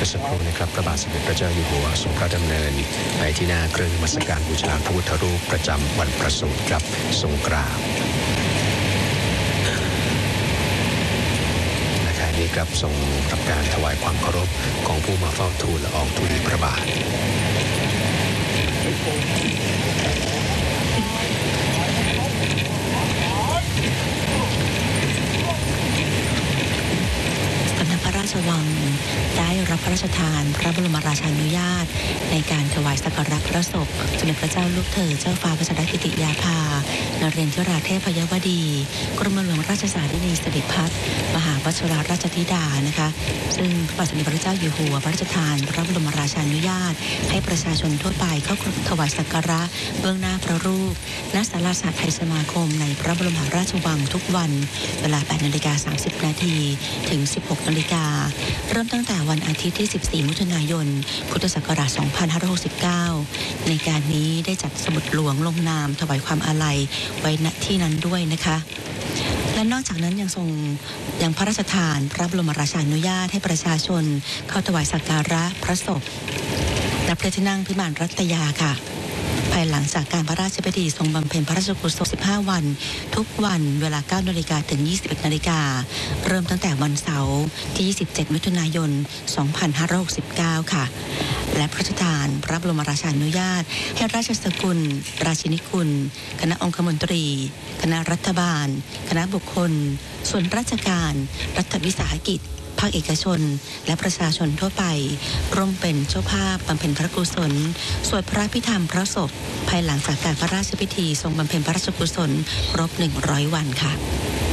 มื่อสักครู่นะครับพระบาทสมเด็จพระเจ้าอยู่หัวทรงพระดำเนินไปที่หน้าเครื่องนมัสการบูชาพระพุทธรูปประจำวันประสูติครับทรงกราบนี้ครับทรงทำการถวายความเคารพของผู้มาเฝ้าทูลละอองธุลีพระบาทสำนักพระราชวังได้รับพระราชทานพระบรมราชานุญาตในการถวายสักการะพระศพสมเด็จพระเจ้าลูกเธอเจ้าฟ้าพัชรกิติยาภานเรศวราเทพยวดีกรมหลวงราชสารินีสิริพัฒน์มหาวชิรราชธิดานะคะซึ่งพระบาทสมเด็จพระเจ้าอยู่หัวพระราชทานพระบรมราชานุญาตให้ประชาชนทั่วไปเข้าถวายสักการะเบื้องหน้าพระรูปณศาลาสหทัยสมาคมในพระบรมราชวังทุกวันเวลา 8:30 น.ถึง 16 น.เริ่มตั้งแต่วันอาทิตย์ที่ 14 มิถุนายน พุทธศักราช 2569 ในการนี้ได้จัดสมุดหลวงลงนามถวายความอาลัยไว้ณที่นั้นด้วยนะคะและนอกจากนั้นยังพระราชทานพระบรมราชานุญาตให้ประชาชนเข้าถวายสักการะพระศพณพระที่นั่งพิมานรัตยาค่ะภายหลังจากการพระราชพิธีทรงบำเพ็ญพระราชกุศล 15 วันทุกวันเวลา 9 น.ถึง 21 น.เริ่มตั้งแต่วันเสาร์ที่ 27 มิถุนายน 2569 ค่ะและพระราชทานพระบรมราชานุญาตให้ราชสกุลราชินีกุลคณะองคมนตรีคณะรัฐบาลคณะบุคคลส่วนราชการรัฐวิสาหกิจภาคเอกชนและประชาชนทั่วไปร่วมเป็นเจ้าภาพบำเพ็ญพระกุศลสวดพระพิธรรมพระศพภายหลังจากการพระราชพิธีทรงบำเพ็ญพระราชกุศลครบ 100 วันค่ะ